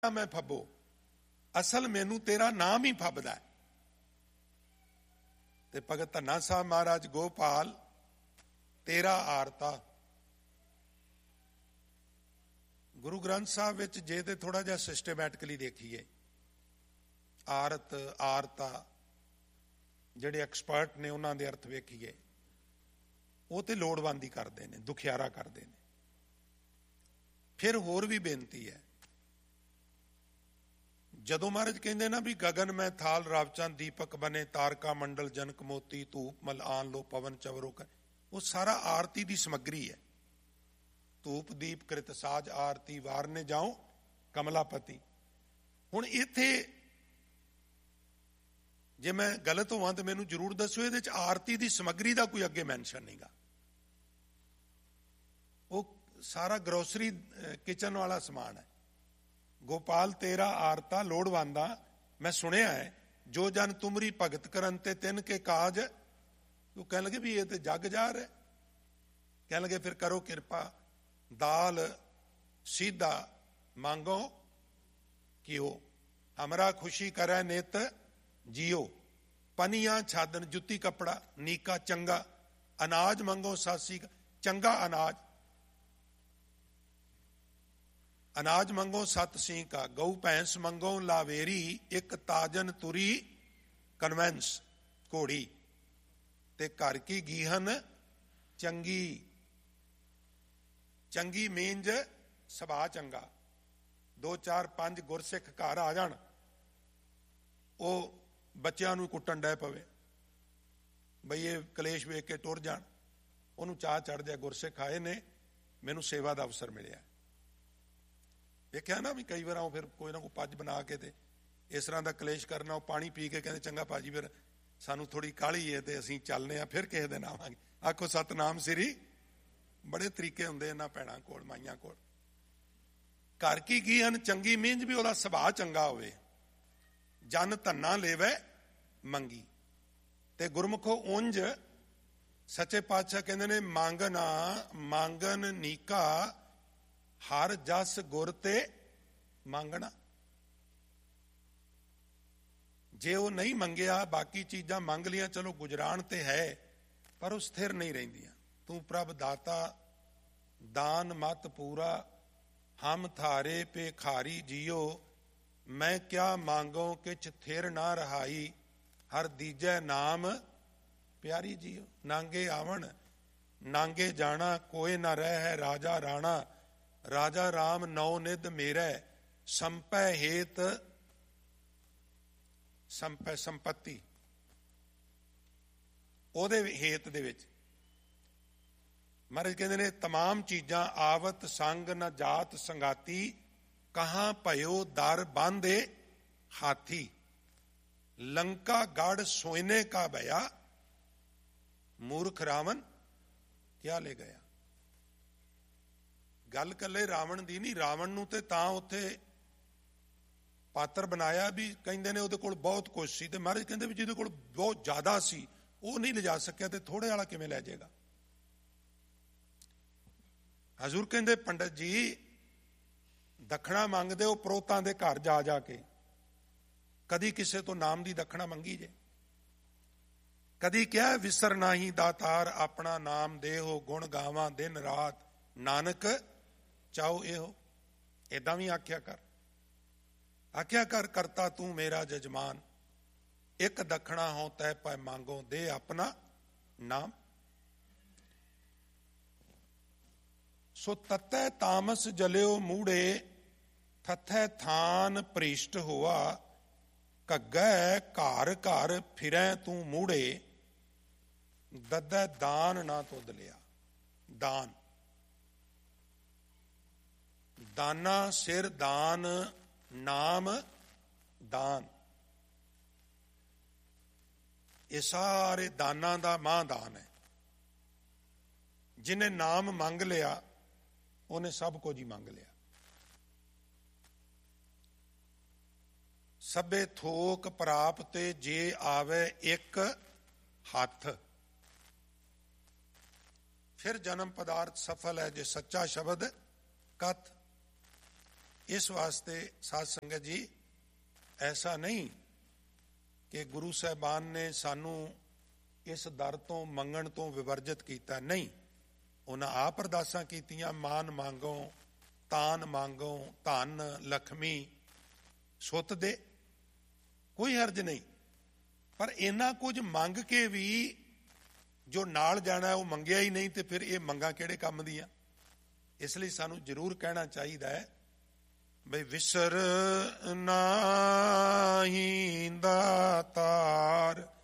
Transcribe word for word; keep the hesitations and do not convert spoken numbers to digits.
मैं फब्बो, असल मैनू तेरा नाम ही फबदा है। ते भगत धन्ना साहब महाराज गोपाल तेरा आरता। गुरु ग्रंथ साहब विच जे ते थोड़ा जिहा सिस्टमैटिकली देखिए, आरत आरता जिहड़े एक्सपर्ट ने उन्हां दे अर्थ वेखिए, वो तो लोड़वंद ही करते हैं, दुखियारा करते हैं। फिर होर भी बेनती है, जदों महाराज कहते ना भी गगन में थाल रावचंद दीपक बने, तारका मंडल जनक मोती, धूप मल आन लो पवन चवरो कर, वो सारा आरती की समग्री है। धूप दीप कृत साज आरती वारने जाओ कमलापति। हुण इत्थे जे मैं गलत होवां तो मैनू जरूर दसो, इहदे च आरती की समग्री का कोई अगे मैंशन नहीं गा। वो सारा ग्रोसरी किचन वाला समान है। गोपाल तेरा आरता लोड़वंदा, मैं सुनिया है जो जन तुमरी भगत करन ते तिन के काज। वो कह लगे भी ये तो जग जार है। कह लगे फिर करो कृपा, दाल सीधा मांगो कियो, हमरा खुशी करे नित जियो, पनिया छादन जुत्ती कपड़ा नीका चंगा, अनाज मंगो सासी चंगा अनाज, अनाज मंगो सत सिंह का, गऊ भैंस मंगो लावेरी, एक ताजन तुरी कन्वेंस घोड़ी, ते घर की गीहन चंगी, चंगी मेंज सभा चंगा। दो चार पांच गुरसिख घर आ जाण, वो बच्चों नूं कुट्टण डै पवे बई ये कलेश वेख के टुर जाण, उन्होंने चाह चढ़ जाए गुरसिख आए ने, मैनूं सेवा का अवसर मिलिया। देखिया ना भी कई बार फिर कोई ना कोई पज बना के ते इस तरह का कलेश करना, वो पानी पी के कहते चंगा भाजी फिर सानू थोड़ी काली है तो असीं चलने आ, फिर किसी दिन आवांगे। आखो सतनाम श्री। बड़े तरीके होंदे इन्हां भैणां कोल, माइयां कोल। घर की गीहन चंगी मींज भी ओहदा सुभाਅ चंगा होवे, जन धन्ना लेवे मंगी। ते गुरमुखो उंज सच्चे पातशाह कहंदे ने, मांगना मांगन नीका हर जस गुर ते मांगना। जे वो नहीं मंगिया, बाकी चीजां मंग लिया, चलो गुजरान ते है, पर वो स्थिर नहीं रहिंदियां। तू प्रभ दाता दान मत पूरा, हम थारे पे खारी जियो, मैं क्या मांगो किछ थिर ना रहाई, हर दीजै नाम प्यारी जियो। नांगे आवण नांगे जाना, कोई ना रह राजा राणा, राजा राम नौ निध मेरे, संपै हेत संपै संपत्ति ओदे हेत दे विच। महाराज कहते ने तमाम चीजां आवत संग न जात संगाती, कहां भयो दर बांधे हाथी, लंका गढ़ सोने का भया, मूर्ख रावण क्या ले गया। गल कल्ले रावण दी नहीं, रावण नूं ते तां उत्थे पात्र बनाया भी कहंदे ने उहदे कोल बहुत कुछ सी, ते महाराज कहंदे भी जिहदे कोल बहुत ज्यादा सी वो नहीं लिजा सकिया, ते थोड़े वाला किवें लै जाएगा। हजूर कहंदे पंडित जी दखना मंगदे हो परोतां दे घर जा जा के, कदी किसे तो नाम दी दखना मंगी जे, कदी क्या विसर नाही दातार, अपना नाम दे हो गुण गावां दिन रात, नानक चाहो ए हो। इदां भी आख्या कर, आख्या कर करता तू मेरा जजमान, एक दखना हो तय पै मांगो, दे अपना नाम। सो ततै तामस जलियो मूड़े, थथै थान प्रिष्ट हुआ, कग्गै घर घर फिरै तू मूड़े, ददै दान ना तुद लिया। दान दाना सिर दान, नाम दान, ये सारे दाना दा महादान है। जिन्हें नाम मंग लिया उन्हें सब कुछ ही मंग लिया। सबे थोक प्राप्त जे आवे एक हाथ, फिर जन्म पदार्थ सफल है जे सच्चा शब्द कथ। ਇਸ ਵਾਸਤੇ ਸਾਧ ਸੰਗਤ ਜੀ ਐਸਾ ਨਹੀਂ ਕਿ ਗੁਰੂ ਸਾਹਿਬਾਨ ਨੇ ਸਾਨੂੰ ਇਸ ਦਰ ਤੋਂ ਮੰਗਣ ਤੋਂ ਵਿਵਰਜਿਤ ਕੀਤਾ, ਨਹੀਂ। ਉਹਨਾਂ ਆਪ ਅਰਦਾਸਾਂ ਕੀਤੀਆਂ, ਮਾਨ ਮੰਗੋ, ਤਾਨ ਮੰਗੋ, ਧਨ ਲਖਮੀ ਸੁੱਤ ਦੇ, ਕੋਈ ਹਰਜ ਨਹੀਂ। ਪਰ ਇੰਨਾ ਕੁਝ ਮੰਗ ਕੇ ਵੀ ਜੋ ਨਾਲ ਜਾਣਾ ਉਹ ਮੰਗਿਆ ਹੀ ਨਹੀਂ, ਤੇ ਫਿਰ ਇਹ ਮੰਗਾਂ ਕਿਹੜੇ ਕੰਮ ਦੀਆਂ। ਇਸ ਲਈ ਸਾਨੂੰ ਜ਼ਰੂਰ ਕਹਿਣਾ ਚਾਹੀਦਾ ਹੈ ਬਈ ਵਿਸਰ ਨਾਹੀਂ ਦਾਤਾਰ